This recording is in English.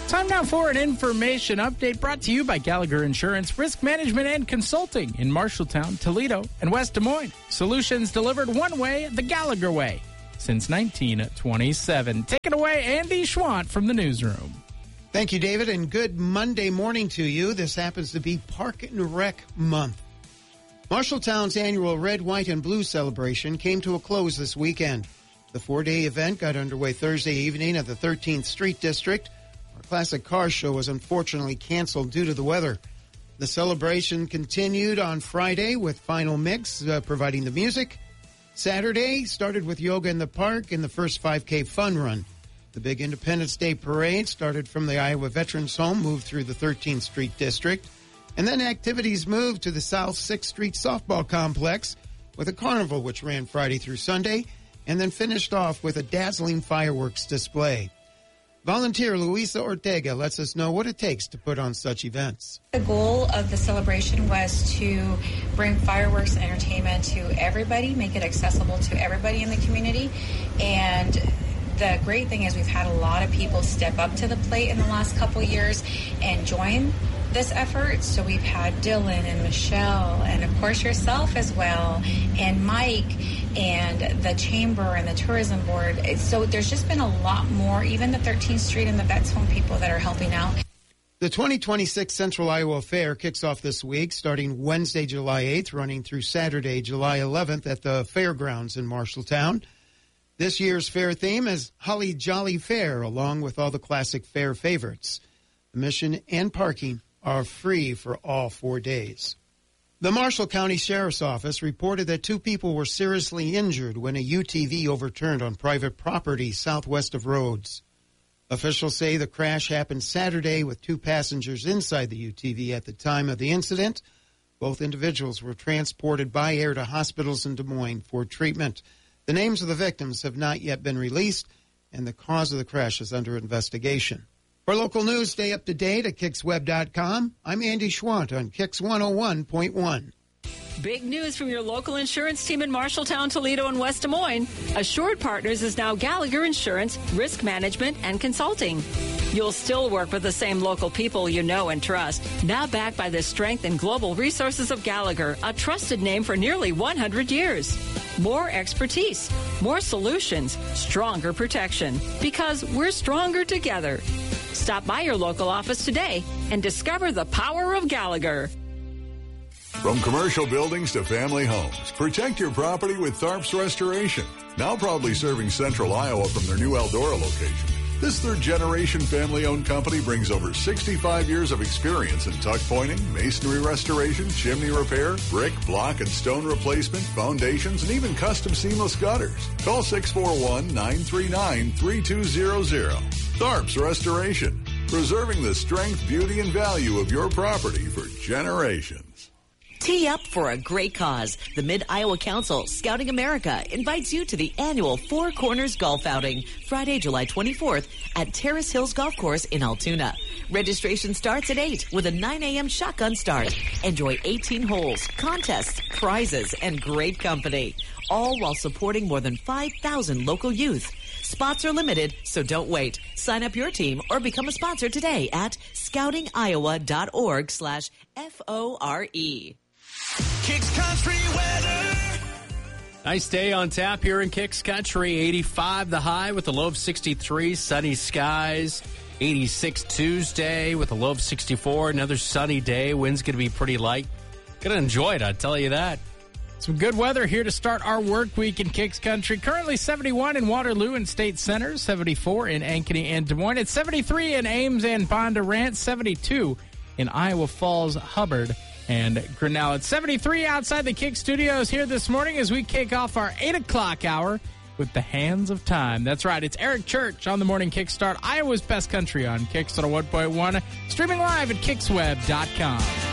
Time now for an information update brought to you by Gallagher Insurance, Risk Management and Consulting in Marshalltown, Toledo, and West Des Moines. Solutions delivered one way, the Gallagher way, since 1927. Take it away, Andy Schwant from the newsroom. Thank you, David, and good Monday morning to you. This happens to be Park and Rec Month. Marshalltown's annual Red, White, and Blue celebration came to a close this weekend. The four-day event got underway Thursday evening at the 13th Street District. Our classic car show was unfortunately canceled due to the weather. The celebration continued on Friday with Final Mix providing the music. Saturday started with yoga in the park and the first 5K fun run. The big Independence Day parade started from the Iowa Veterans Home, moved through the 13th Street District, and then activities moved to the South 6th Street Softball Complex with a carnival which ran Friday through Sunday, and then finished off with a dazzling fireworks display. Volunteer Luisa Ortega lets us know what it takes to put on such events. The goal of the celebration was to bring fireworks and entertainment to everybody, make it accessible to everybody in the community. And the great thing is we've had a lot of people step up to the plate in the last couple years and join this effort. So we've had Dylan and Michelle and, of course, yourself as well, and Mike and the Chamber and the Tourism Board. So there's just been a lot more, even the 13th Street and the Vets Home people that are helping out. The 2026 Central Iowa Fair kicks off this week, starting Wednesday, July 8th, running through Saturday, July 11th at the Fairgrounds in Marshalltown. This year's fair theme is Holly Jolly Fair, along with all the classic fair favorites. Admission and parking are free for all 4 days. The Marshall County Sheriff's Office reported that 2 people were seriously injured when a UTV overturned on private property southwest of Rhodes. Officials say the crash happened Saturday with 2 passengers inside the UTV at the time of the incident. Both individuals were transported by air to hospitals in Des Moines for treatment. The names of the victims have not yet been released, and the cause of the crash is under investigation. For local news, stay up to date at KixWeb.com. I'm Andy Schwant on Kix 101.1. Big news from your local insurance team in Marshalltown, Toledo, and West Des Moines. Assured Partners is now Gallagher Insurance, Risk Management, and Consulting. You'll still work with the same local people you know and trust. Now backed by the strength and global resources of Gallagher, a trusted name for nearly 100 years. More expertise, more solutions, stronger protection. Because we're stronger together. Stop by your local office today and discover the power of Gallagher. From commercial buildings to family homes, protect your property with Tharps Restoration. Now proudly serving Central Iowa from their new Eldora location. This third-generation family-owned company brings over 65 years of experience in tuck pointing, masonry restoration, chimney repair, brick, block, and stone replacement, foundations, and even custom seamless gutters. Call 641-939-3200. Tharps Restoration, preserving the strength, beauty, and value of your property for generations. Tee up for a great cause. The Mid-Iowa Council, Scouting America, invites you to the annual Four Corners Golf Outing, Friday, July 24th at Terrace Hills Golf Course in Altoona. Registration starts at 8 with a 9 a.m. shotgun start. Enjoy 18 holes, contests, prizes, and great company, all while supporting more than 5,000 local youth. Spots are limited, so don't wait. Sign up your team or become a sponsor today at scoutingiowa.org/FORE. Kicks Country weather. Nice day on tap here in Kicks Country. 85 the high with a low of 63. Sunny skies. 86 Tuesday with a low of 64. Another sunny day. Wind's going to be pretty light. Going to enjoy it, I tell you that. Some good weather here to start our work week in Kicks Country. Currently 71 in Waterloo and State Center, 74 in Ankeny and Des Moines. It's 73 in Ames and Bondurant, 72 in Iowa Falls, Hubbard, and Grinnell. It's 73 outside the Kick Studios here this morning as we kick off our 8 o'clock hour with the Hands of Time. That's right, it's Eric Church on the Morning Kickstart, Iowa's best country on Kicks 101.1, streaming live at KixWeb.com.